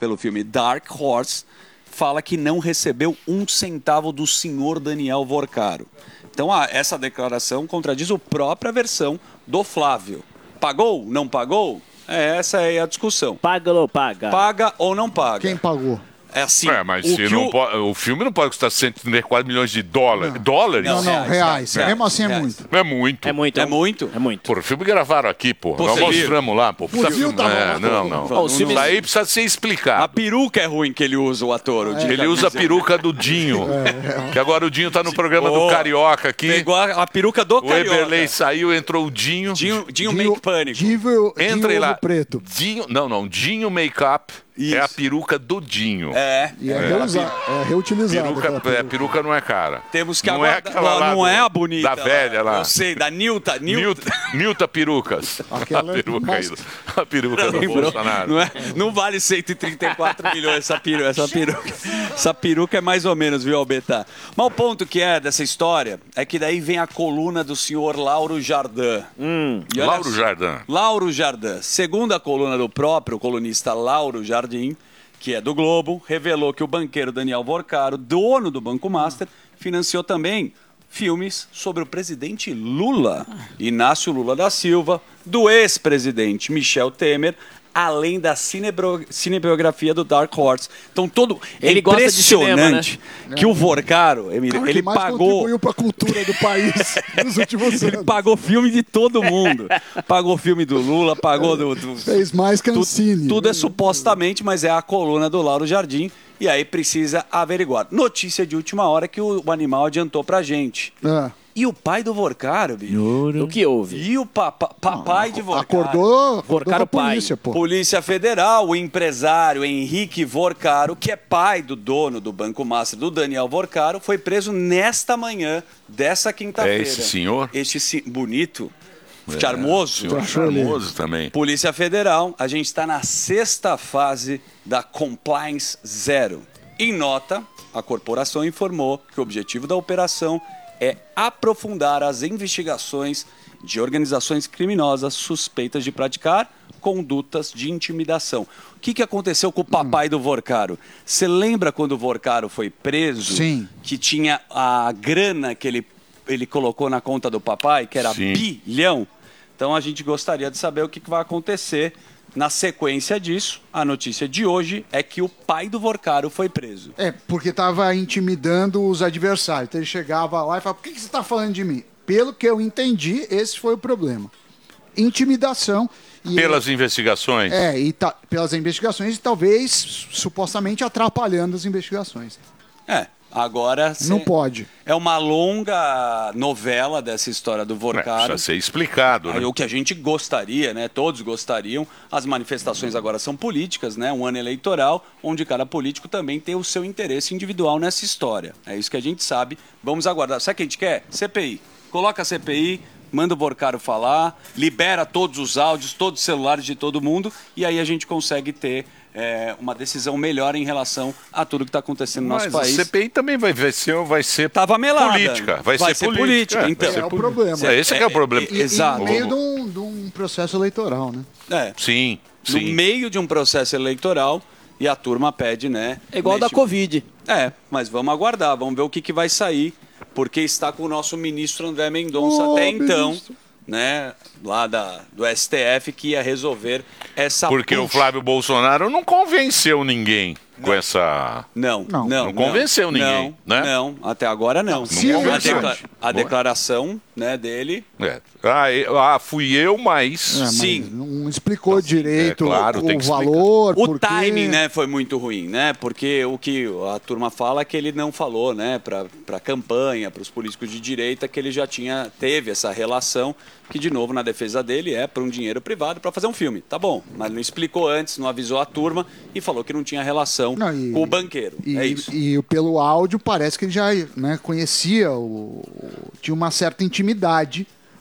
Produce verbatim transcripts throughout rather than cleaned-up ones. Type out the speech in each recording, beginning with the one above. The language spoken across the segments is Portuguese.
pelo filme Dark Horse, fala que não recebeu um centavo do senhor Daniel Vorcaro. Então, ah, essa declaração contradiz a própria versão do Flávio. Pagou? Não pagou? É, essa é a discussão. Paga ou não paga? Paga ou não paga? Quem pagou? É assim. É, mas o, se não o... pode, o filme não pode custar cento e trinta e quatro milhões de dólares. Dólares? Não, não, reais. É. Mesmo assim é reais. muito. É muito. É muito. É muito? É muito. Pô, o filme gravaram aqui, pô. Pô, Nós você mostramos lá, pô. Precisa viu, filme- tá é, bom. não, não. Ó, os Isso filmes- daí precisa ser A explicado. peruca é ruim que ele usa, o ator. o de Ele usa a camisa. peruca do Dinho. Que agora o Dinho tá no programa Oh, do Carioca aqui. Pegou a, a peruca do O Carioca. Eberlei saiu, entrou o Dinho. Dinho, Dinho Make Pânico. Divo, Entrei lá. preto. Dinho, não, não. Dinho Make-up Isso. é a peruca do Dinho. É. E é, reusa- é reutilizado. Peruca, aquela é, peruca. peruca não é cara. Temos que Não é aguardar. aquela não, lá não do- é a bonita. da velha lá. Eu sei, da Nilta. Nilta. Nilta, Nilta Perucas. Aquela a é peruca mais- aí. A peruca do Lembrou? Bolsonaro. Não, é, não vale cento e trinta e quatro milhões essa peruca, essa peruca. Essa peruca é mais ou menos, viu, Albetá? Mas o ponto que é dessa história é que daí vem a coluna do senhor Lauro Jardim. Hum. E olha Lauro só- Jardim. Lauro Jardim. Segundo a coluna do próprio colunista Lauro Jardim, que é do Globo, revelou que o banqueiro Daniel Vorcaro, dono do Banco Master, financiou também filmes sobre o presidente Lula, Inácio Lula da Silva, do ex-presidente Michel Temer, além da cinebro- cinebiografia do Dark Horse. Então, todo Ele é gosta de cinema, impressionante que o Vorcaro, Emílio, Cara, que ele mais pagou... contribuiu para a cultura do país nos últimos Ele anos. pagou filme de todo mundo. Pagou filme do Lula, pagou do... do Fez mais que Tu- Ancine. tudo é supostamente, mas é a coluna do Lauro Jardim. E aí precisa averiguar. Notícia de última hora que o, o animal adiantou pra gente. Ah, E o pai do Vorcaro, bicho? O que houve? E o papa, papai de Vorcaro? acordou, acordou Vorcaro com a pai. polícia, pô. Polícia Federal, o empresário Henrique Vorcaro, que é pai do dono do Banco Master, do Daniel Vorcaro, foi preso nesta manhã dessa quinta-feira. É esse senhor? Este si- bonito, charmoso. Senhor achou ele? charmoso também. Polícia Federal, a gente está na sexta fase da Compliance Zero. Em nota, a corporação informou que o objetivo da operação é aprofundar as investigações de organizações criminosas suspeitas de praticar condutas de intimidação. O que, que aconteceu com o papai do Vorcaro? Você lembra quando o Vorcaro foi preso? Sim. Que tinha a grana que ele, ele colocou na conta do papai, que era Sim. bilhão? Então a gente gostaria de saber o que, que vai acontecer. Na sequência disso, a notícia de hoje é que o pai do Vorcaro foi preso. É, porque estava intimidando os adversários. Então ele chegava lá e falava, por que, que você está falando de mim? Pelo que eu entendi, esse foi o problema. Intimidação. E Pelas investigações. É, e ta- pelas investigações e talvez supostamente atrapalhando as investigações. É, agora... cê- Não pode. É uma longa novela dessa história do É, Vorcaro. precisa ser explicado, né? Aí, o que a gente gostaria, né? Todos gostariam. As manifestações agora são políticas, né? Um ano eleitoral, onde cada político também tem o seu interesse individual nessa história. É isso que a gente sabe. Vamos aguardar. Sabe o que a gente quer? C P I. Coloca a C P I, manda o Vorcaro falar, libera todos os áudios, todos os celulares de todo mundo, e aí a gente consegue ter é, uma decisão melhor em relação a tudo que está acontecendo no nosso Mas a país. C P I também vai, vai ser, vai ser Tava melada. política. Vai, Vai ser, ser política, política. então. vai ser É o poli- problema. É, esse é, que é o problema. E, Exato. e no meio de um, de um processo eleitoral, né? É, Sim, no sim. meio de um processo eleitoral, e a turma pede, né? É igual da neste- Covid. É, mas vamos aguardar, vamos ver o que, que vai sair, porque está com o nosso ministro André Mendonça Ô, até então, ministro. né, lá da, do S T F, que ia resolver essa Porque o puxa. Flávio Bolsonaro não convenceu ninguém com essa... Não, Não. não, Não convenceu ninguém, não, né? Não, até agora não. se a, convenceu. decla- a declaração, né, dele, É. Ah, eu- ah, fui eu, mas... É, mas Sim. não explicou direito é claro, o, tem o que explicar. valor. o por quê. timing, né, foi muito ruim, né? Porque o que a turma fala é que ele não falou, né, para para campanha, para os políticos de direita, que ele já tinha teve essa relação, que de novo na defesa dele é para um dinheiro privado para fazer um filme. Tá bom, mas não explicou antes, não avisou a turma e falou que não tinha relação Não, e- com o banqueiro. E, é isso. e pelo áudio parece que ele já, né, conhecia, o, tinha uma certa intimidade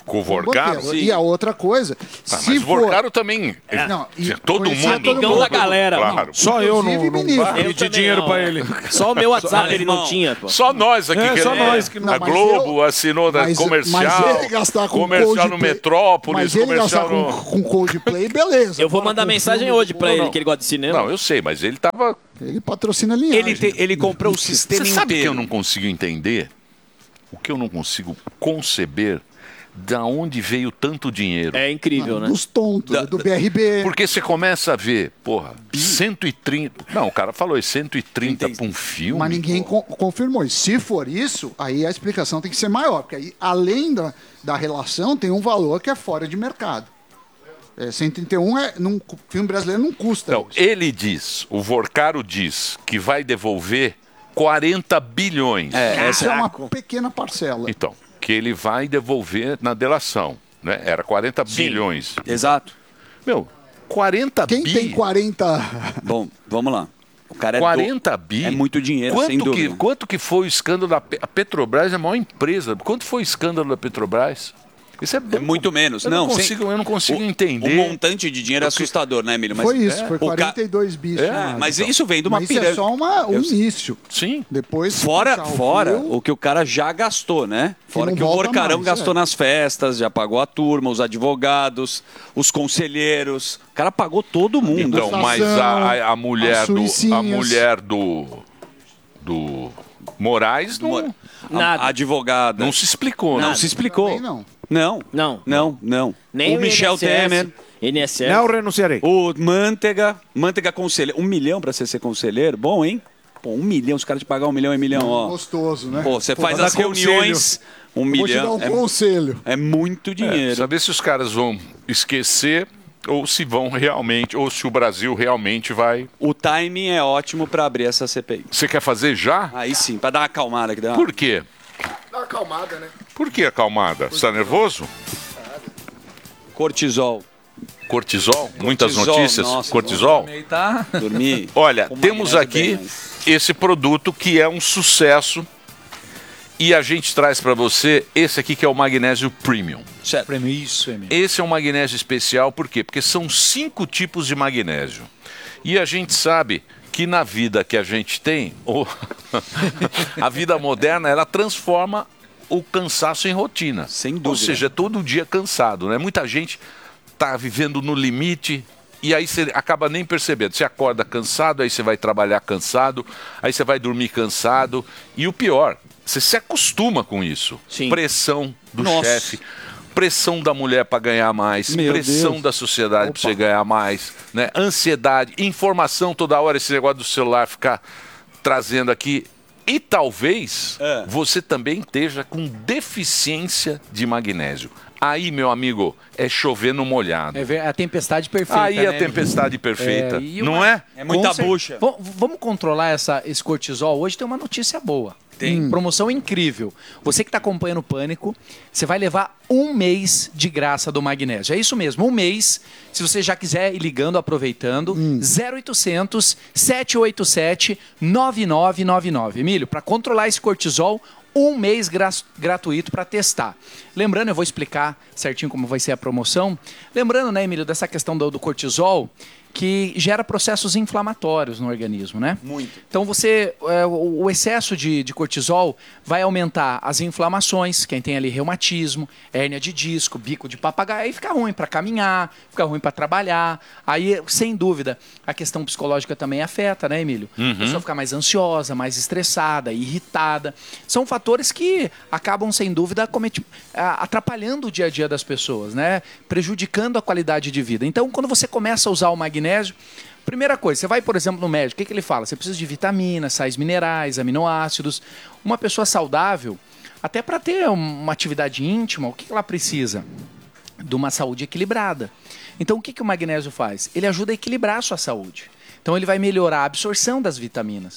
Com o Vorcaro? Botelho. E a outra coisa, Ah, se mas o for... Vorcaro também. É. Não, e todo conhecia mundo. todo Amigão da galera. Claro. Só eu não, Inclusive, não ministro. vá Eu pedir também dinheiro não. pra ele. Só o meu WhatsApp Só- ele não irmão. tinha, pô. Só nós aqui É, que só é. nós que não- A mas Globo eu- assinou da mas, comercial. mas ele gastar com comercial no Coldplay- Metrópolis, mas ele comercial gastar no. com, com Coldplay, beleza. Eu vou Agora mandar com mensagem filme- hoje pra Não, ele, não. que ele gosta de cinema. Não, eu sei, mas ele tava. Ele patrocina a linhagem. Ele, te- ele comprou o sistema Você sabe que inteiro. eu não consigo entender? O que eu não consigo conceber da onde veio tanto dinheiro. É incrível, né? Dos tontos, Da- do B R B. Porque você começa a ver, porra, cento e trinta. Não, o cara falou cento e trinta Entendi. pra um filme. Mas ninguém pô. con- confirmou. E se for isso, aí a explicação tem que ser maior. Porque aí, além da, da relação, tem um valor que é fora de mercado. É, cento e trinta e um, é, num cu- filme brasileiro não custa Não, isso. ele diz, o Vorcaro diz que vai devolver quarenta bilhões. É, Essa é uma Caraca. pequena parcela. Então, que ele vai devolver na delação. Né? Era quarenta bilhões. Exato. Meu, quarenta Quem bi. tem quarenta... Bom, vamos lá. O cara é quarenta do... bi. É muito dinheiro, quanto sem que, dúvida. Quanto que foi o escândalo da Pe- a Petrobras? É a maior empresa. Quanto foi o escândalo da Petrobras? Isso é, É muito menos. Eu não, não sem- consigo, eu não consigo o, entender. O montante de dinheiro é assustador, né, Emílio? Mas Foi isso, é, foi o ca- quarenta e dois bis. É, chamado. mas isso vem de uma Mas isso pirâmide. é só uma, um Eu- início. Sim. Depois, se Fora, puxar o fora fio, o que o cara já gastou, né? Fora não que o volta Vorcarão mais, gastou é. nas festas, já pagou a turma, os advogados, os conselheiros. O cara pagou todo mundo. Então, Inflação, mas a, a, a mulher as do a suicinhas. mulher do do Moraes não, A- Nada. A advogada. não se explicou, Não né? se explicou. Também não. Não. Não. Não, não. Nem o Michel I N S S, Temer, I N S S. Não renunciarei. o Manteiga, Manteiga conselheiro. Um milhão pra você ser conselheiro? Bom, hein? Pô, um milhão, os caras te pagam um milhão e milhão, ó. Gostoso, né? Pô, você Pô, faz dá as reuniões, um Vou te dar milhão. um É, conselho. é muito É, dinheiro. saber se os caras vão esquecer ou se vão realmente, ou se o Brasil realmente vai. O timing é ótimo pra abrir essa C P I. Você quer fazer já? Aí sim, pra dar uma acalmada aqui. Dá uma... Por quê? Dá uma acalmada, né? Por que acalmada? Você tá nervoso? Cortisol. Cortisol? Muitas Cortisol, notícias? nossa, Cortisol? Tá? Dormir. Olha, Com temos magnésio aqui bem, mas- esse produto que é um sucesso e a gente traz para você esse aqui que é o magnésio premium. Certo. Prêmio, isso, Emílio. Esse é um magnésio especial, por quê? Porque são cinco tipos de magnésio. E a gente sabe que na vida que a gente tem, ou a vida moderna, ela transforma o cansaço em rotina. Sem Ou dúvida. seja, é todo dia cansado, né? Muita gente tá vivendo no limite e aí você acaba nem percebendo. Você acorda cansado, aí você vai trabalhar cansado, aí você vai dormir cansado. E o pior, você se acostuma com isso. Sim. Pressão do Nossa. chefe, pressão da mulher para ganhar mais, Meu pressão Deus. da sociedade para você ganhar mais, né? Ansiedade, informação toda hora, esse negócio do celular ficar trazendo aqui. E talvez É. você também esteja com deficiência de magnésio. Aí, meu amigo, é chover no molhado. É ver- a tempestade perfeita. Aí é a né, tempestade perfeita, É, e não uma- é? É muita Com cer- bucha. V- vamos controlar essa, esse cortisol. Hoje tem uma notícia boa. Tem. Promoção incrível. Você que está acompanhando o Pânico, você vai levar um mês de graça do magnésio. É isso mesmo, um mês. Se você já quiser ir ligando, aproveitando, zero oitocentos, sete oito sete, nove nove nove nove. Emílio, para controlar esse cortisol, um mês gra- gratuito para testar. Lembrando, eu vou explicar certinho como vai ser a promoção. Lembrando, né, Emílio, dessa questão do, do cortisol, que gera processos inflamatórios no organismo, né? Muito. Então você, é, o o excesso de, de cortisol vai aumentar as inflamações, quem tem ali reumatismo, hérnia de disco, bico de papagaio, aí fica ruim para caminhar, fica ruim para trabalhar. Aí, sem dúvida, a questão psicológica também afeta, né, Emílio? A pessoa fica mais ansiosa, mais estressada, irritada. São fatores que acabam, sem dúvida, cometi- a- atrapalhando o dia a dia das pessoas, né? Prejudicando a qualidade de vida. Então, quando você começa a usar o magnésio, primeira coisa, você vai, por exemplo, no médico, o que, que ele fala? Você precisa de vitaminas, sais minerais, aminoácidos. Uma pessoa saudável, até para ter um- uma atividade íntima, o que, que ela precisa? De uma saúde equilibrada. Então, o que, que o magnésio faz? Ele ajuda a equilibrar a sua saúde. Então, ele vai melhorar a absorção das vitaminas. Então,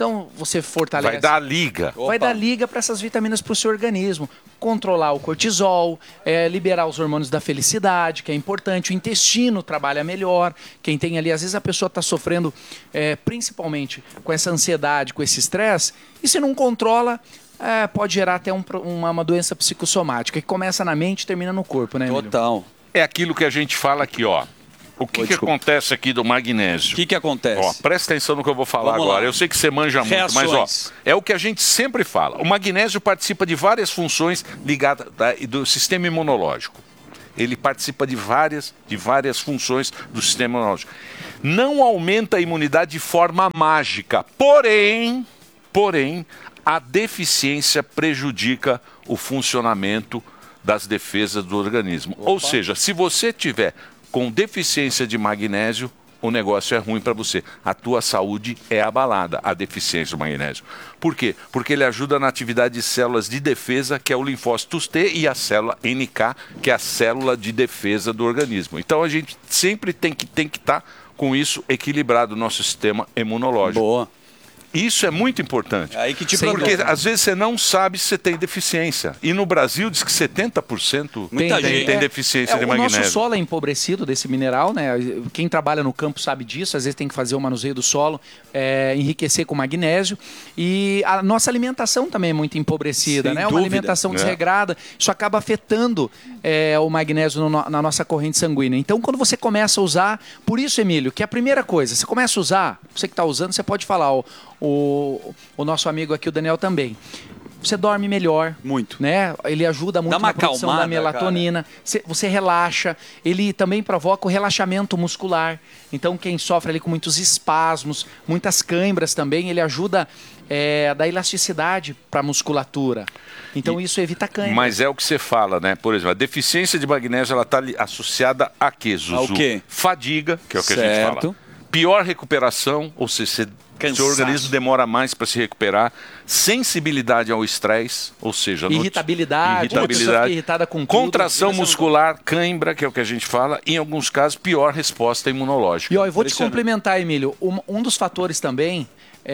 Então, você fortalece... Vai dar liga. Vai dar liga para essas vitaminas para o seu organismo. Controlar o cortisol, é, liberar os hormônios da felicidade, que é importante. O intestino trabalha melhor. Quem tem ali, às vezes a pessoa está sofrendo, é, principalmente com essa ansiedade, com esse estresse, e se não controla, é, pode gerar até um, uma, uma doença psicossomática, que começa na mente e termina no corpo, né, Emílio? Total. É aquilo que a gente fala aqui, ó. O que, que acontece aqui do magnésio? O que, que acontece? Ó, presta atenção no que eu vou falar Vamos agora. lá. Eu sei que você manja muito, Reações. mas ó, é o que a gente sempre fala. O magnésio participa de várias funções ligadas da, do sistema imunológico. Ele participa de várias, de várias funções do sistema imunológico. Não aumenta a imunidade de forma mágica, porém, porém, a deficiência prejudica o funcionamento das defesas do organismo. Opa. Ou seja, se você tiver com deficiência de magnésio, o negócio é ruim para você. A tua saúde é abalada, a deficiência do magnésio. Por quê? Porque ele ajuda na atividade de células de defesa, que é o linfócito T, e a célula N K, que é a célula de defesa do organismo. Então a gente sempre tem que tem que estar com isso equilibrado, o nosso sistema imunológico. Boa. Isso é muito importante. É aí que te Porque protege. às vezes você não sabe se você tem deficiência. E no Brasil diz que setenta por cento Muita tem, gente. tem É, deficiência é, de o magnésio. nosso solo é empobrecido desse mineral, né? Quem trabalha no campo sabe disso, às vezes tem que fazer o manuseio do solo, é, enriquecer com magnésio. E a nossa alimentação também é muito empobrecida, Sem né? Uma dúvida. alimentação É. desregrada, isso acaba afetando é, o magnésio no- na nossa corrente sanguínea. Então, quando você começa a usar, por isso, Emílio, que a primeira coisa, você começa a usar, você que está usando, você pode falar, ó, o, o nosso amigo aqui, o Daniel também. Você dorme melhor. Muito. Né? Ele ajuda muito Dá uma na produção da acalmada, melatonina. Cê- Você relaxa. Ele também provoca o relaxamento muscular. Então, quem sofre ali com muitos espasmos, muitas câimbras também, ele ajuda é, a dar elasticidade para a musculatura. Então, isso evita câimbra. Mas é o que você fala, né? Por exemplo, a deficiência de magnésio ela está associada a quê, Zuzu? Ao quê? Fadiga, que é o que a gente Certo. fala. Pior recuperação, ou seja, você Cansaço. seu organismo demora mais para se recuperar. Sensibilidade ao estresse, ou seja... no- Irritabilidade, irritabilidade. uma pessoa fica irritada com tudo, Contração vira- muscular, cãibra, que é o que a gente fala. Em alguns casos, pior resposta imunológica. E ó, eu vou te Impressionante. complementar, Emílio. Um, um dos fatores também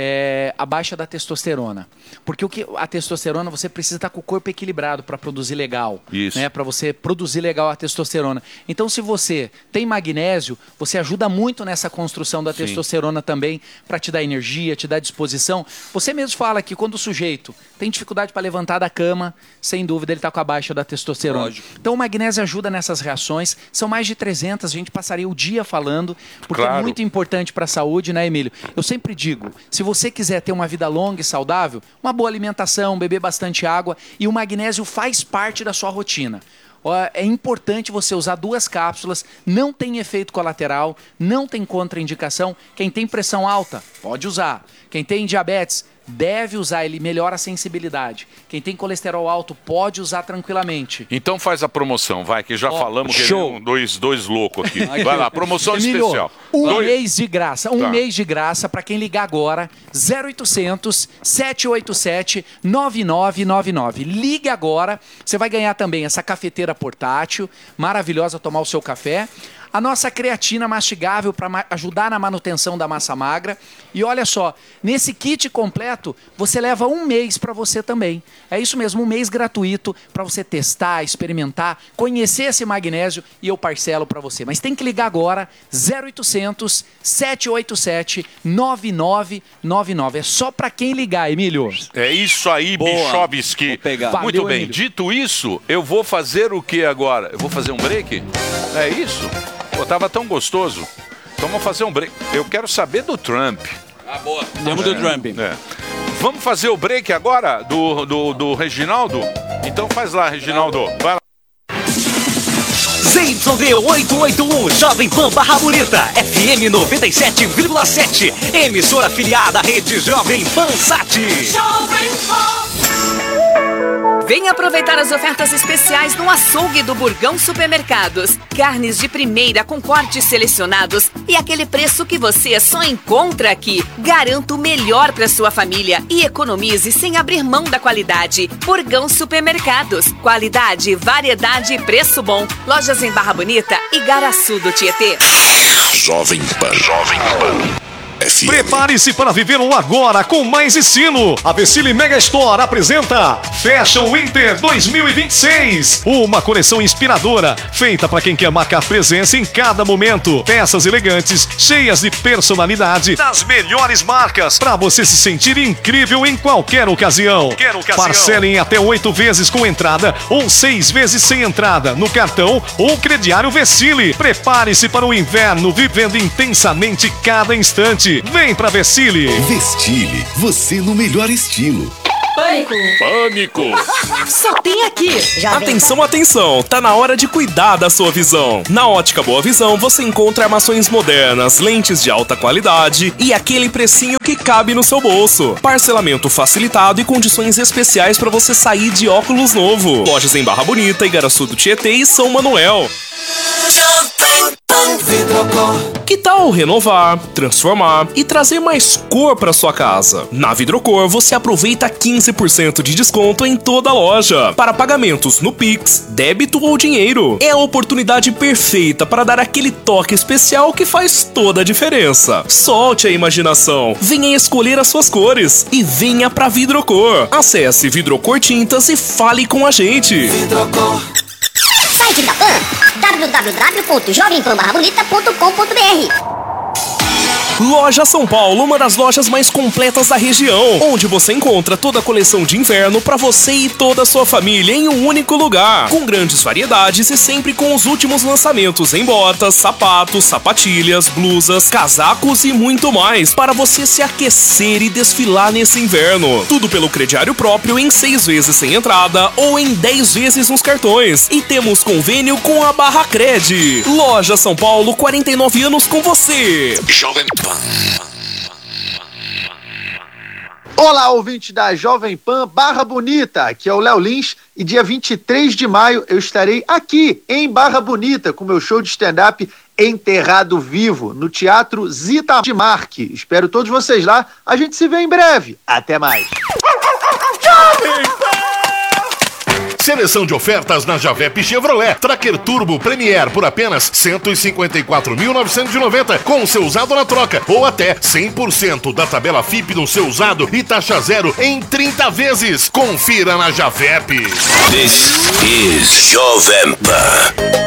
é a baixa da testosterona. Porque o que a testosterona, você precisa estar com o corpo equilibrado para produzir legal. Isso. Né? Para você produzir legal a testosterona. Então, se você tem magnésio, você ajuda muito nessa construção da Sim. testosterona também, para te dar energia, te dar disposição. Você mesmo fala que quando o sujeito tem dificuldade para levantar da cama, sem dúvida ele está com a baixa da testosterona. Lógico. Então, o magnésio ajuda nessas reações. São mais de trezentas, a gente passaria o dia falando, porque Claro. é muito importante para a saúde, né, Emílio? Eu sempre digo, se você quiser ter uma vida longa e saudável, uma boa alimentação, beber bastante água, e o magnésio faz parte da sua rotina. Ó, é importante você usar duas cápsulas, não tem efeito colateral, não tem contraindicação. Quem tem pressão alta, pode usar. Quem tem diabetes, deve usar, ele melhora a sensibilidade. Quem tem colesterol alto, pode usar tranquilamente. Então faz a promoção, vai, que já Ó, falamos que show. nem um, dois, dois loucos aqui. Vai lá, promoção Emílio, especial. um Dois- mês de graça, um Tá. mês de graça para quem ligar agora, zero oitocentos, sete oito sete, nove nove nove nove. Ligue agora, você vai ganhar também essa cafeteira portátil, maravilhosa, tomar o seu café. A nossa creatina mastigável para ajudar na manutenção da massa magra. E olha só, nesse kit completo, você leva um mês para você também. É isso mesmo, um mês gratuito para você testar, experimentar, conhecer esse magnésio e eu parcelo para você. Mas tem que ligar agora, zero oitocentos, sete oito sete, nove nove nove nove. É só para quem ligar, Emílio. É isso aí, Boa. Bichovski. Vou pegar. Muito Valeu, bem, Emílio. dito isso, eu vou fazer o que agora? Eu vou fazer um break? É isso? Pô, tava tão gostoso. Então vamos fazer um break. Eu quero saber do Trump. Ah, boa. Temos do Trump. É. Vamos fazer o break agora do, do, do Reginaldo? Então faz lá, Reginaldo. Vai lá. Z Y D oitocentos e oitenta e um, Jovem Pan Barra Bonita, F M noventa e sete vírgula sete, emissora afiliada à rede Jovem Pan Sat. Venha aproveitar as ofertas especiais no açougue do Burgão Supermercados. Carnes de primeira com cortes selecionados e aquele preço que você só encontra aqui. Garanta o melhor para sua família e economize sem abrir mão da qualidade. Burgão Supermercados. Qualidade, variedade e preço bom. Lojas em Barra Bonita e Garaçu do Tietê. Jovem Pan. Jovem Pan. F M. Prepare-se para viver um agora com mais estilo. A Vecile Mega Store apresenta Fashion Winter dois mil e vinte e seis. Uma coleção inspiradora, feita para quem quer marcar presença em cada momento. Peças elegantes, cheias de personalidade, das melhores marcas, para você se sentir incrível em qualquer ocasião. Qualquer ocasião. Parcelem em até oito vezes com entrada ou seis vezes sem entrada no cartão ou crediário Vecile. Prepare-se para o inverno, vivendo intensamente cada instante. Vem pra Vecile. Vestile, você no melhor estilo. Pânico! Pânico! Só tem aqui! Atenção, atenção! Tá na hora de cuidar da sua visão. Na Ótica Boa Visão você encontra armações modernas, lentes de alta qualidade e aquele precinho que cabe no seu bolso. Parcelamento facilitado e condições especiais para você sair de óculos novo. Lojas em Barra Bonita, Igaraçu do Tietê e São Manuel. Que tal renovar, transformar e trazer mais cor para sua casa? Na Vidrocor você aproveita quinze por cento de desconto em toda a loja para pagamentos no Pix, débito ou dinheiro. É a oportunidade perfeita para dar aquele toque especial que faz toda a diferença. Solte a imaginação, venha escolher as suas cores e venha pra Vidrocor. Acesse Vidrocor Tintas e fale com a gente. Vidrocor. Site da Pan, w w w ponto jovem pan barra bonita ponto com ponto b r. Loja São Paulo, uma das lojas mais completas da região, onde você encontra toda a coleção de inverno para você e toda a sua família em um único lugar, com grandes variedades e sempre com os últimos lançamentos em botas, sapatos, sapatilhas, blusas, casacos e muito mais, para você se aquecer e desfilar nesse inverno. Tudo pelo crediário próprio em seis vezes sem entrada ou em dez vezes nos cartões. E temos convênio com a Barra Cred. Loja São Paulo, quarenta e nove anos com você. Jovem Pan. Olá, ouvinte da Jovem Pan Barra Bonita, aqui é o Léo Lins e dia vinte e três de maio eu estarei aqui em Barra Bonita com meu show de stand-up Enterrado Vivo, no Teatro Zita de Marque. Espero todos vocês lá, a gente se vê em breve. Até mais. Seleção de ofertas na Javep Chevrolet. Tracker Turbo Premier por apenas cento e cinquenta e quatro mil novecentos e noventa com seu usado na troca. Ou até cem por cento da tabela F I P no seu usado e taxa zero em trinta vezes. Confira na Javep. This is Jovem Pan.